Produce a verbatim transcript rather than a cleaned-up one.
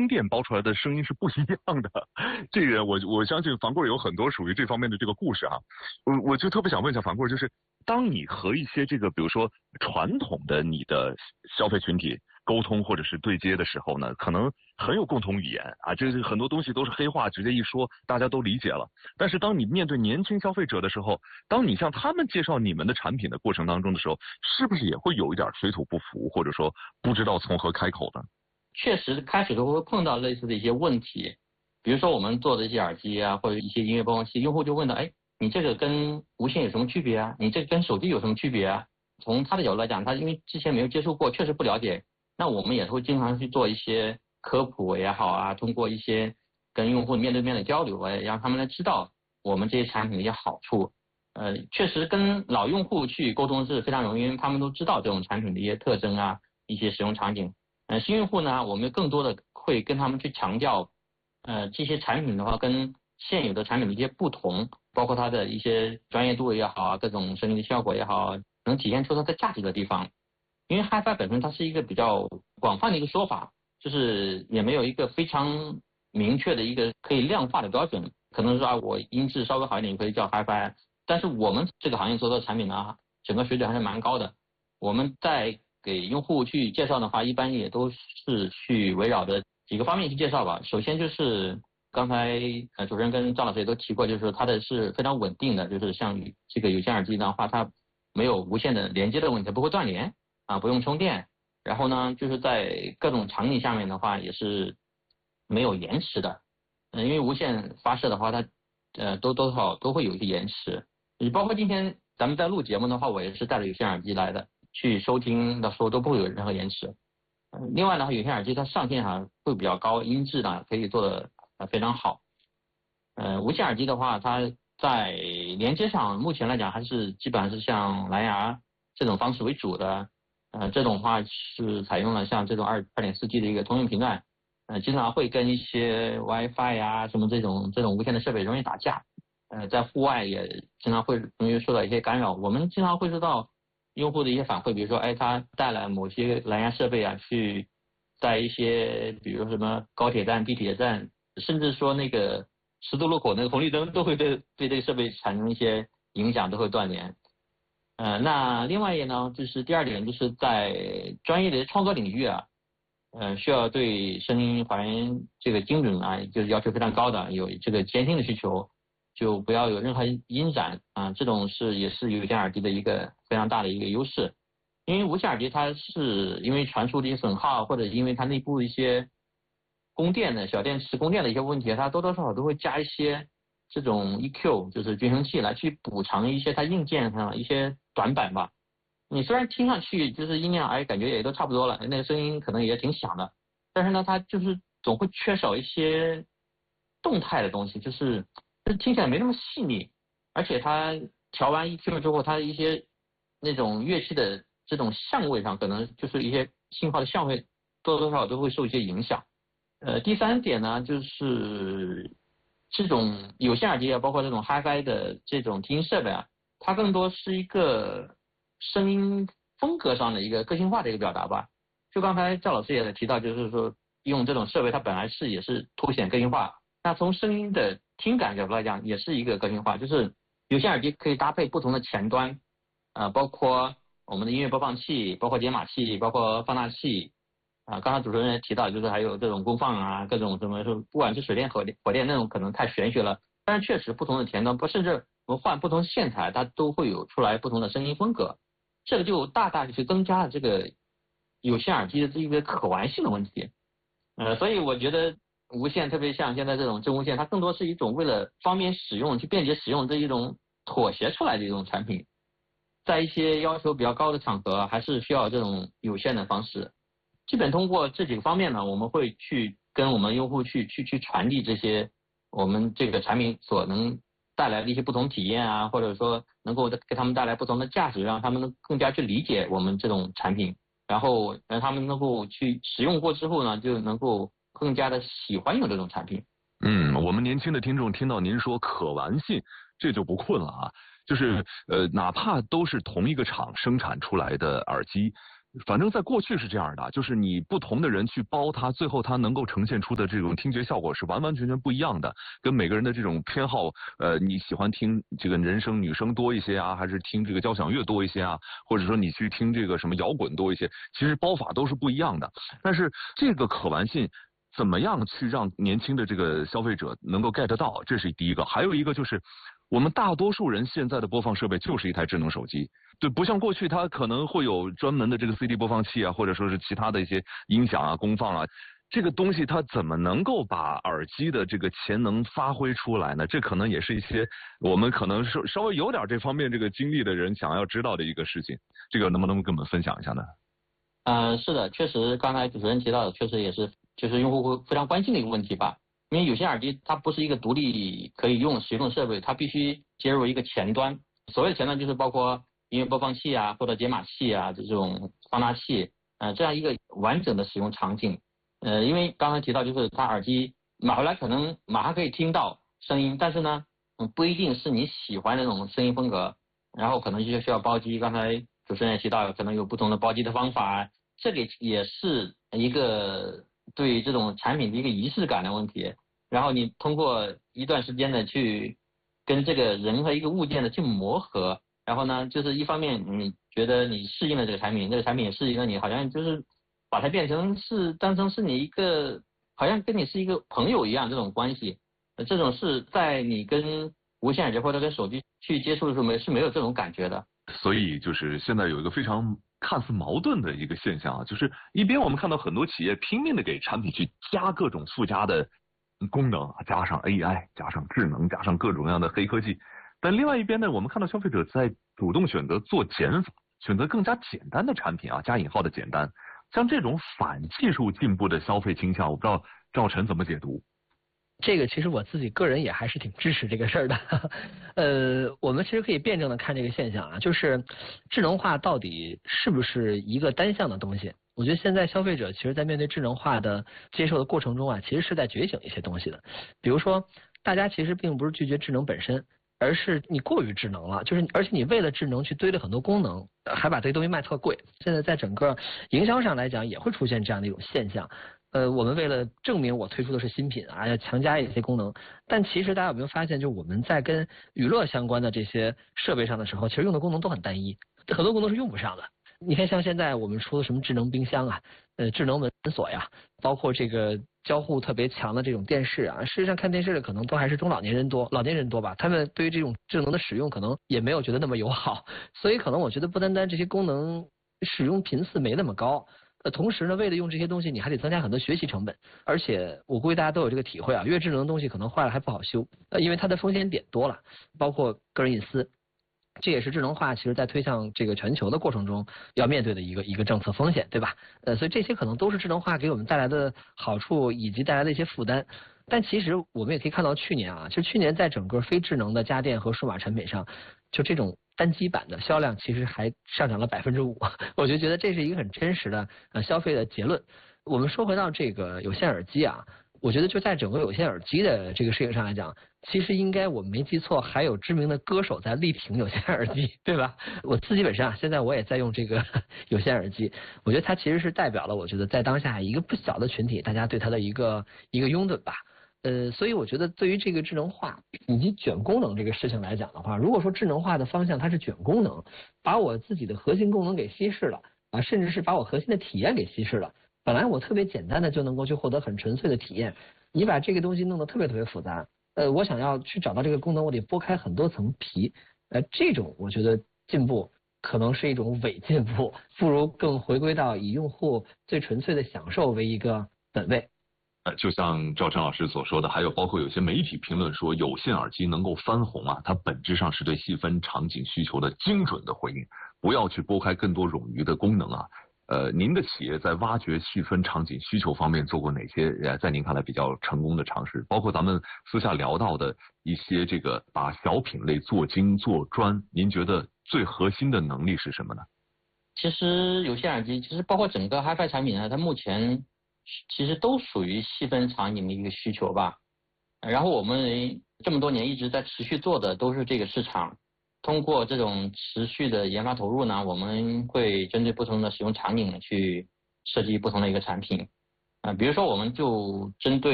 充电包出来的声音是不一样的。这个我我相信樊贵有很多属于这方面的这个故事啊。我我就特别想问一下樊贵，就是当你和一些这个比如说传统的你的消费群体沟通或者是对接的时候呢，可能很有共同语言啊，这是很多东西都是黑话，直接一说大家都理解了。但是当你面对年轻消费者的时候，当你向他们介绍你们的产品的过程当中的时候，是不是也会有一点水土不服，或者说不知道从何开口呢？ 确实开始都会碰到类似的一些问题，比如说我们做的一些耳机啊，或者一些音乐播放器，用户就问到，哎，你这个跟无线有什么区别啊？你这个跟手机有什么区别啊？从他的角度来讲，他因为之前没有接触过，确实不了解。那我们也会经常去做一些科普也好啊，通过一些跟用户面对面的交流，哎，让他们来知道我们这些产品的一些好处。呃，确实跟老用户去沟通是非常容易，因为他们都知道这种产品的一些特征啊，一些使用场景。呃，新用户呢，我们更多的会跟他们去强调，呃，这些产品的话跟现有的产品的一些不同，包括它的一些专业度也好啊，各种声音的效果也好，能体现出它的价值的地方。因为 Hi-Fi 本身它是一个比较广泛的一个说法，就是也没有一个非常明确的一个可以量化的标准。可能说啊，我音质稍微好一点也可以叫 Hi-Fi， 但是我们这个行业做的产品呢，整个水准还是蛮高的。我们在给用户去介绍的话，一般也都是去围绕着几个方面去介绍吧。首先就是刚才呃主持人跟张老师也都提过，就是它的是非常稳定的，就是像这个有线耳机的话，它没有无线的连接的问题，它不会断连。啊，不用充电，然后呢，就是在各种场景下面的话，也是没有延迟的。嗯，因为无线发射的话，它呃多多少都会有一些延迟。你包括今天咱们在录节目的话，我也是带着有线耳机来的，去收听的时候都不会有任何延迟。嗯，另外的话，有线耳机它上限上会比较高，音质呢可以做的呃非常好。呃，无线耳机的话，它在连接上目前来讲还是基本上是像蓝牙这种方式为主的。呃，这种话是采用了像这种二二点四 G 的一个通用频段，呃，经常会跟一些 WiFi 呀什么这种这种无线的设备容易打架，呃，在户外也经常会容易受到一些干扰。我们经常会收到用户的一些反馈，比如说，哎，他带了某些蓝牙设备啊，去在一些比如什么高铁站、地铁站，甚至说那个十字路口那个红绿灯，都会对对这个设备产生一些影响，都会断连。呃，那另外一呢，就是第二点，就是在专业的创作领域啊，呃，需要对声音还原这个精准啊，就是要求非常高的，有这个监听的需求，就不要有任何音闪啊，这种是也是有线耳机的一个非常大的一个优势。因为无线耳机它是因为传输的一些损耗，或者因为它内部一些供电的小电池供电的一些问题，它多多少少都会加一些这种 E Q， 就是均衡器来去补偿一些它硬件上一些短板吧。你虽然听上去就是音量哎感觉也都差不多了，那个声音可能也挺响的，但是呢它就是总会缺少一些动态的东西，就是就是听起来没那么细腻，而且它调完 E Q 之后，它的一些那种乐器的这种相位上，可能就是一些信号的相位多多少少都会受一些影响。呃，第三点呢，就是这种有线耳机啊，包括这种 Hi-Fi 的这种听音设备啊，它更多是一个声音风格上的一个个性化的一个表达吧。就刚才赵老师也提到，就是说用这种设备，它本来是也是凸显个性化。那从声音的听感角度来讲，也是一个个性化，就是有线耳机可以搭配不同的前端，啊、呃，包括我们的音乐播放器，包括解码器，包括放大器。啊，刚才主持人也提到，就是还有这种功放啊，各种什么，不管是水电、火电、火电那种，可能太玄学了。但是确实，不同的前端，不甚至我们换不同线材，它都会有出来不同的声音风格。这个就大大去增加了这个有线耳机的这一个可玩性的问题。呃，所以我觉得无线，特别像现在这种真无线，它更多是一种为了方便使用、去便捷使用这一种妥协出来的一种产品。在一些要求比较高的场合，还是需要这种有线的方式。基本通过这几个方面呢，我们会去跟我们用户去去去传递这些我们这个产品所能带来的一些不同体验啊，或者说能够给他们带来不同的价值，让他们能更加去理解我们这种产品，然后让他们能够去使用过之后呢，就能够更加的喜欢用这种产品。 嗯，我们年轻的听众听到您说可玩性，这就不困了啊。就是呃，哪怕都是同一个厂生产出来的耳机， 反正在过去是这样的，就是你不同的人去包它，最后它能够呈现出的这种听觉效果是完完全全不一样的，跟每个人的这种偏好，呃，你喜欢听这个人声女声多一些啊，还是听这个交响乐多一些啊，或者说你去听这个什么摇滚多一些，其实包法都是不一样的。但是这个可玩性怎么样去让年轻的这个消费者能够 get 到，这是第一个。还有一个就是我们大多数人现在的播放设备就是一台智能手机，对，不像过去它可能会有专门的这个 C D 播放器啊，或者说是其他的一些音响啊、功放啊，这个东西它怎么能够把耳机的这个潜能发挥出来呢？这可能也是一些我们可能是稍微有点这方面这个经历的人想要知道的一个事情，这个能不能跟我们分享一下呢？ 呃，是的，确实刚才主持人提到的，确实也是就是用户会非常关心的一个问题吧。因为有线耳机它不是一个独立可以用使用的设备，它必须接入一个前端。所谓的前端就是包括音乐播放器啊，或者解码器啊，这种放大器，呃，这样一个完整的使用场景。呃，因为刚才提到就是它耳机买回来可能马上可以听到声音，但是呢，嗯，不一定是你喜欢的那种声音风格，然后可能就需要包机。刚才主持人也提到，可能有不同的包机的方法，这个也是一个对这种产品的一个仪式感的问题。然后你通过一段时间的去跟这个人和一个物件的去磨合，然后呢，就是一方面你觉得你适应了这个产品，这个产品也适应了你，好像就是把它变成是当成是你一个好像跟你是一个朋友一样这种关系。这种是在你跟无线耳机或者跟手机去接触的时候没是没有这种感觉的。 所以就是现在有一个非常看似矛盾的一个现象啊，就是一边我们看到很多企业拼命的给产品去加各种附加的功能，加上 A I， 加上智能，加上各种各样的黑科技，但另外一边呢，我们看到消费者在主动选择做减法，选择更加简单的产品啊，加引号的简单，像这种反技术进步的消费倾向，我不知道赵晨怎么解读。 这个其实我自己个人也还是挺支持这个事儿的，呃，我们其实可以辩证的看这个现象啊，就是智能化到底是不是一个单向的东西？我觉得现在消费者其实在面对智能化的接受的过程中啊，其实是在觉醒一些东西的。比如说，大家其实并不是拒绝智能本身，而是你过于智能了，就是而且你为了智能去堆了很多功能，还把这些东西卖特贵。现在在整个营销上来讲，也会出现这样的一种现象。呃，我们为了证明我推出的是新品啊，要强加一些功能，但其实大家有没有发现，就我们在跟娱乐相关的这些设备上的时候，其实用的功能都很单一，很多功能是用不上的。你看，像现在我们出的什么智能冰箱啊，呃，智能门锁呀，包括这个交互特别强的这种电视啊，事实上看电视的可能都还是中老年人多，老年人多吧，他们对于这种智能的使用可能也没有觉得那么友好，所以可能我觉得不单单这些功能使用频次没那么高。呃，同时呢，为了用这些东西，你还得增加很多学习成本，而且我估计大家都有这个体会啊，越智能的东西可能坏了还不好修，呃，因为它的风险点多了，包括个人隐私，这也是智能化其实在推向这个全球的过程中要面对的一个一个政策风险，对吧？呃，所以这些可能都是智能化给我们带来的好处以及带来的一些负担。但其实我们也可以看到，去年啊，就去年在整个非智能的家电和数码产品上，就这种单机版的销量其实还上涨了百分之五，我就觉得这是一个很真实的呃消费的结论。我们说回到这个有线耳机啊，我觉得就在整个有线耳机的这个事情上来讲，其实应该我没记错，还有知名的歌手在力挺有线耳机，对吧？我自己本身啊，现在我也在用这个有线耳机，我觉得它其实是代表了我觉得在当下一个不小的群体，大家对它的一个一个拥趸吧。呃，所以我觉得对于这个智能化以及卷功能这个事情来讲的话，如果说智能化的方向它是卷功能，把我自己的核心功能给稀释了啊，甚至是把我核心的体验给稀释了。本来我特别简单的就能够去获得很纯粹的体验，你把这个东西弄得特别特别复杂，呃，我想要去找到这个功能，我得剥开很多层皮，呃，这种我觉得进步可能是一种伪进步，不如更回归到以用户最纯粹的享受为一个本位。 呃，就像赵晨老师所说的，还有包括有些媒体评论说有线耳机能够翻红啊，它本质上是对细分场景需求的精准的回应，不要去拨开更多冗余的功能啊。呃，您的企业在挖掘细分场景需求方面做过哪些呃，在您看来比较成功的尝试？包括咱们私下聊到的一些这个把小品类做精做专，您觉得最核心的能力是什么呢？ 其实有线耳机，其实包括整个 Hi-Fi 产品呢，它目前其实都属于细分场景的一个需求吧。然后我们这么多年一直在持续做的都是这个市场， 通过这种持续的研发投入呢，我们会针对不同的使用场景呢去设计不同的一个产品。啊、呃，比如说我们就针对